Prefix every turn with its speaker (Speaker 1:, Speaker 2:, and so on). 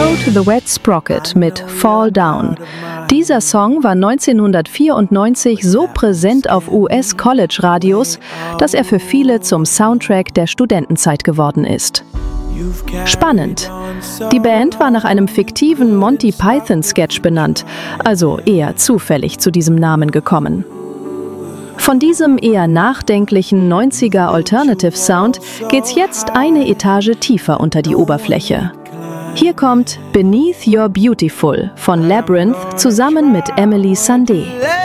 Speaker 1: Go to the Wet Sprocket mit Fall Down. Dieser Song war 1994 so präsent auf US-College-Radios, dass er für viele zum Soundtrack der Studentenzeit geworden ist. Spannend. Die Band war nach einem fiktiven Monty Python-Sketch benannt, also eher zufällig zu diesem Namen gekommen. Von diesem eher nachdenklichen 90er Alternative Sound geht's jetzt eine Etage tiefer unter die Oberfläche. Hier kommt Beneath You're Beautiful von Labrinth zusammen mit Emeli Sandé.